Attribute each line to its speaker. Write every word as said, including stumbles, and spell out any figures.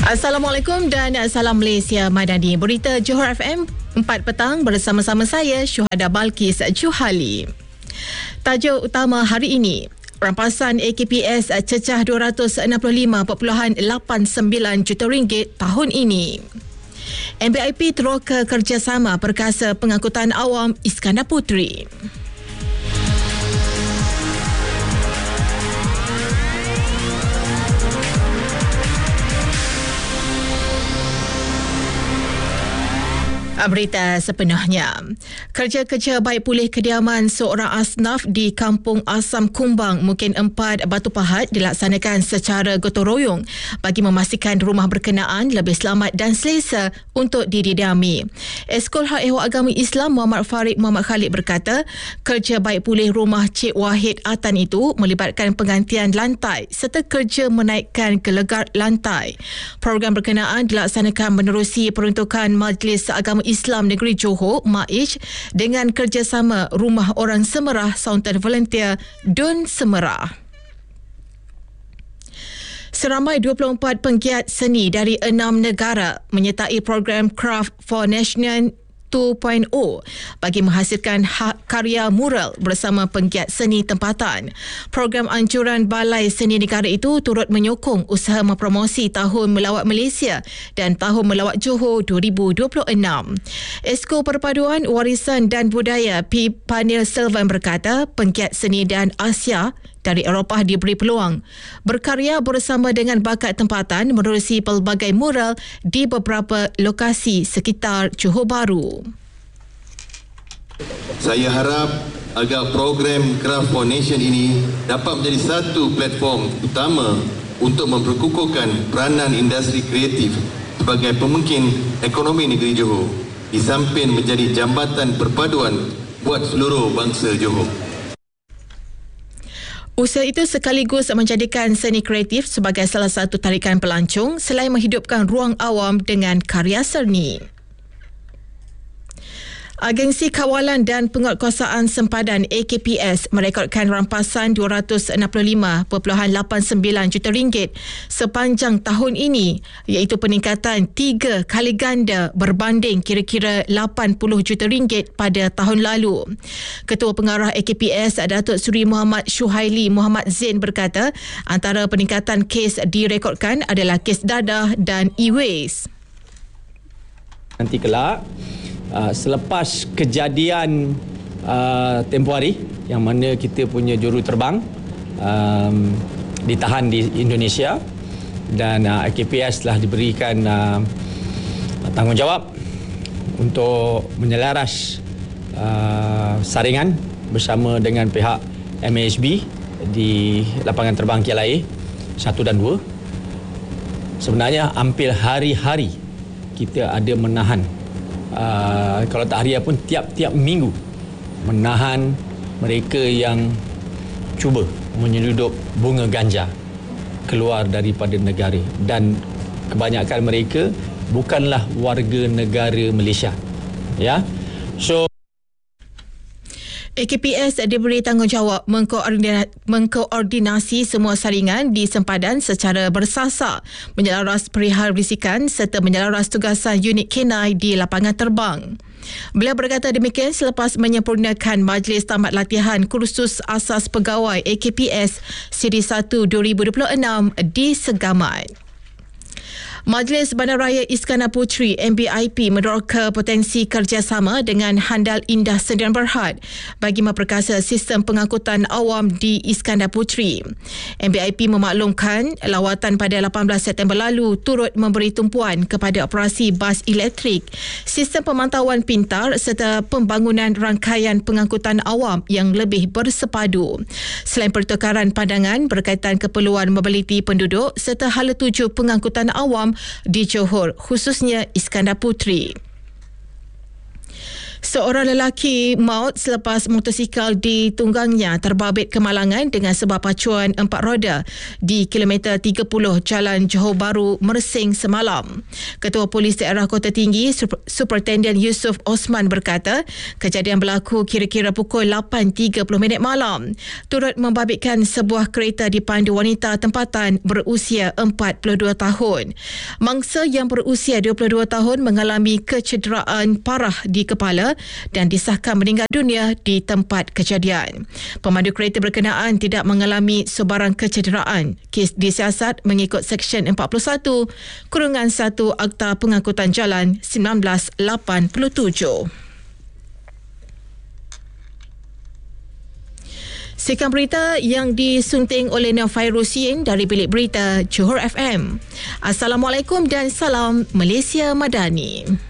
Speaker 1: Assalamualaikum dan salam Malaysia Madani. Berita Johor F M empat petang bersama-sama saya Syuhada Balkis Juhali. Tajuk utama hari ini, rampasan A K P S cecah dua ratus enam puluh lima perpuluhan lapan sembilan juta ringgit tahun ini. M B I P teroka kerjasama perkasa pengangkutan awam Iskandar Puteri. Berita sepenuhnya. Kerja-kerja baik pulih kediaman seorang asnaf di Kampung Asam Kumbang, Mukin empat, Batu Pahat dilaksanakan secara gotong royong bagi memastikan rumah berkenaan lebih selamat dan selesa untuk didiami. Eskol Hak Ehwal Agama Islam Muhammad Farid Muhammad Khalid berkata, kerja baik pulih rumah Cik Wahid Atan itu melibatkan penggantian lantai serta kerja menaikkan gelegar lantai. Program berkenaan dilaksanakan menerusi peruntukan Majlis Agama Islam Negeri Johor M A I J dengan kerjasama Rumah Orang Semerah Sauntan Volunteer Dun Semerah. Seramai dua puluh empat penggiat seni dari enam negara menyertai program Craft for National dua titik kosong bagi menghasilkan hak karya mural bersama penggiat seni tempatan. Program anjuran Balai Seni Negara itu turut menyokong usaha mempromosi Tahun Melawat Malaysia dan Tahun Melawat Johor dua ribu dua puluh enam. Esko Perpaduan Warisan dan Budaya P. Panil Selvan berkata, penggiat seni dan Asia dari Eropah diberi peluang berkarya bersama dengan bakat tempatan menerusi pelbagai mural di beberapa lokasi sekitar Johor Bahru.
Speaker 2: Saya harap agar program Craft for Nation ini dapat menjadi satu platform utama untuk memperkukuhkan peranan industri kreatif sebagai pemungkin ekonomi negeri Johor, di samping menjadi jambatan perpaduan buat seluruh bangsa Johor.
Speaker 1: Usaha itu sekaligus menjadikan seni kreatif sebagai salah satu tarikan pelancong selain menghidupkan ruang awam dengan karya seni. Agensi Kawalan dan Penguatkuasaan Sempadan A K P S merekodkan rampasan dua ratus enam puluh lima perpuluhan lapan sembilan juta ringgit sepanjang tahun ini, iaitu peningkatan tiga kali ganda berbanding kira-kira lapan puluh juta ringgit pada tahun lalu. Ketua Pengarah A K P S Datuk Seri Muhammad Syuhaili Muhammad Zain berkata, antara peningkatan kes direkodkan adalah kes dadah dan e-waste.
Speaker 3: Nanti kelak, Uh, selepas kejadian uh, tempoh hari yang mana kita punya juruterbang um, ditahan di Indonesia dan uh, A K P S telah diberikan uh, tanggungjawab untuk menyelaras uh, saringan bersama dengan pihak M A H B di lapangan terbang K L I A satu dan dua. Sebenarnya hampir hari-hari kita ada menahan, Uh, kalau tak harian pun tiap-tiap minggu, menahan mereka yang cuba menyelundup bunga ganja keluar daripada negara, dan kebanyakan mereka bukanlah warga negara Malaysia. Ya. So
Speaker 1: A K P S diberi tanggungjawab mengkoordinasi, mengkoordinasi semua saringan di sempadan secara bersasar, menyelaras perihal risikan serta menyelaras tugasan unit K sembilan di lapangan terbang. Beliau berkata demikian selepas menyempurnakan Majlis Tamat Latihan Kursus Asas Pegawai A K P S Siri satu dua ribu dua puluh enam di Segamat. Majlis Bandaraya Iskandar Puteri M B I P meneroka potensi kerjasama dengan Handal Indah Sdn Bhd bagi memperkasa sistem pengangkutan awam di Iskandar Puteri. M B I P memaklumkan lawatan pada lapan belas September lalu turut memberi tumpuan kepada operasi bas elektrik, sistem pemantauan pintar serta pembangunan rangkaian pengangkutan awam yang lebih bersepadu. Selain pertukaran pandangan berkaitan keperluan mobiliti penduduk serta hala tuju pengangkutan awam di Johor, khususnya Iskandar Puteri. Seorang lelaki maut selepas motosikal ditunggangnya terbabit kemalangan dengan sebab pacuan empat roda di kilometer tiga puluh Jalan Johor Bahru, Mersing semalam. Ketua Polis Daerah Kota Tinggi, Superintendent Yusuf Osman berkata, kejadian berlaku kira-kira pukul lapan tiga puluh minit malam. Turut membabitkan sebuah kereta dipandu wanita tempatan berusia empat puluh dua tahun. Mangsa yang berusia dua puluh dua tahun mengalami kecederaan parah di kepala dan disahkan meninggal dunia di tempat kejadian. Pemandu kereta berkenaan tidak mengalami sebarang kecederaan. Kes disiasat mengikut Seksyen empat puluh satu kurungan satu Akta Pengangkutan Jalan seribu sembilan ratus lapan puluh tujuh. Sekian berita yang disunting oleh Naufai Rusin dari Bilik Berita Johor F M. Assalamualaikum dan salam Malaysia Madani.